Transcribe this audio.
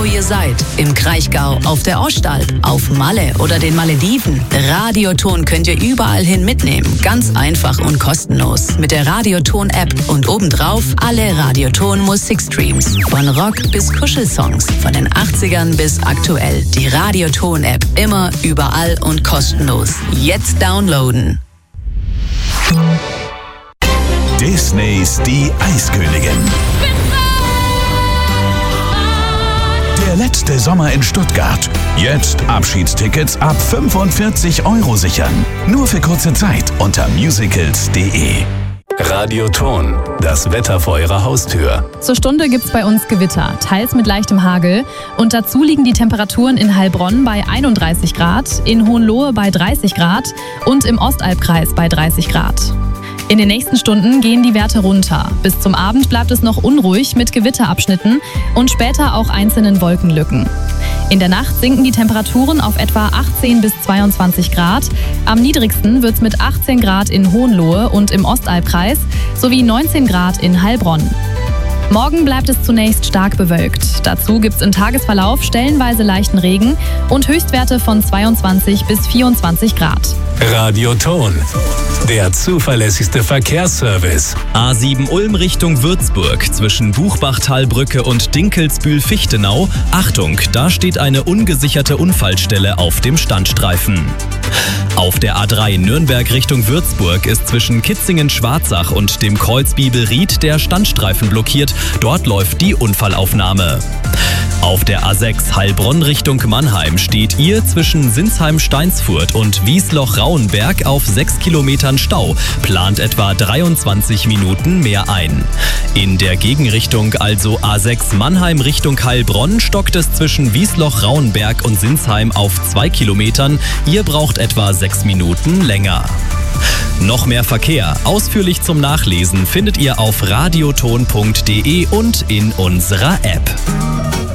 wo ihr seid. Im Kraichgau, auf der Ostalb, auf Malle oder den Malediven. Radioton könnt ihr überall hin mitnehmen. Ganz einfach und kostenlos. Mit der Radioton-App und obendrauf alle Radioton-Musikstreams. Von Rock bis Kuschelsongs, von den 80ern bis aktuell. Die Radioton-App immer, überall und kostenlos. Jetzt downloaden. Disneys Die Eiskönigin. Der letzte Sommer in Stuttgart. Jetzt Abschiedstickets ab 45 € sichern. Nur für kurze Zeit unter musicals.de. Radioton, das Wetter vor Ihrer Haustür. Zur Stunde gibt's bei uns Gewitter, teils mit leichtem Hagel. Und dazu liegen die Temperaturen in Heilbronn bei 31 Grad, in Hohenlohe bei 30 Grad und im Ostalbkreis bei 30 Grad. In den nächsten Stunden gehen die Werte runter. Bis zum Abend bleibt es noch unruhig mit Gewitterabschnitten und später auch einzelnen Wolkenlücken. In der Nacht sinken die Temperaturen auf etwa 18 bis 22 Grad. Am niedrigsten wird's mit 18 Grad in Hohenlohe und im Ostalbkreis sowie 19 Grad in Heilbronn. Morgen bleibt es zunächst stark bewölkt. Dazu gibt's im Tagesverlauf stellenweise leichten Regen und Höchstwerte von 22 bis 24 Grad. Radioton, der zuverlässigste Verkehrsservice. A7 Ulm Richtung Würzburg zwischen Buchbachtalbrücke und Dinkelsbühl-Fichtenau. Achtung, da steht eine ungesicherte Unfallstelle auf dem Standstreifen. Auf der A3 Nürnberg Richtung Würzburg ist zwischen Kitzingen-Schwarzach und dem Kreuz Bibelried der Standstreifen blockiert. Dort läuft die Unfallaufnahme. Auf der A6 Heilbronn Richtung Mannheim steht ihr zwischen Sinsheim-Steinsfurt und Wiesloch-Rauenberg auf 6 Kilometern Stau, plant etwa 23 Minuten mehr ein. In der Gegenrichtung, also A6 Mannheim Richtung Heilbronn, stockt es zwischen Wiesloch-Rauenberg und Sinsheim auf 2 Kilometern. Ihr braucht etwa 6 Minuten länger. Noch mehr Verkehr, ausführlich zum Nachlesen, findet ihr auf radioton.de und in unserer App.